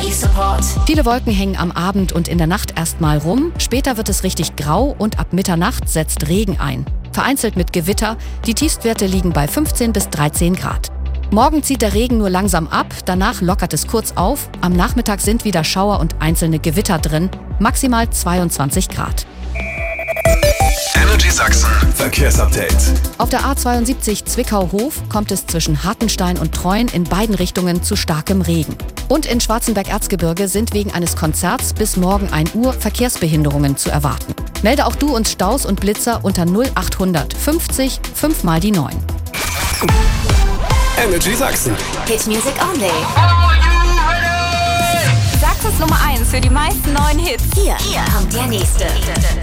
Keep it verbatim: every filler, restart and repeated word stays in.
Live Support. Viele Wolken hängen am Abend und in der Nacht erstmal rum. Später wird es richtig grau und ab Mitternacht setzt Regen ein. Vereinzelt mit Gewitter. Die Tiefstwerte liegen bei fünfzehn bis dreizehn Grad. Morgen zieht der Regen nur langsam ab, danach lockert es kurz auf. Am Nachmittag sind wieder Schauer und einzelne Gewitter drin. Maximal zweiundzwanzig Grad. Energy Sachsen Verkehrsupdate. Auf der A zweiundsiebzig Zwickau-Hof kommt es zwischen Hartenstein und Treuen in beiden Richtungen zu starkem Regen. Und in Schwarzenberg-Erzgebirge sind wegen eines Konzerts bis morgen ein Uhr Verkehrsbehinderungen zu erwarten. Melde auch du uns Staus und Blitzer unter null achthundert fünfzig fünf mal die neun. Energy Sachsen. Hit Music Only. Sachsens Nummer eins für die meisten neuen Hits. Hier, hier kommt der nächste.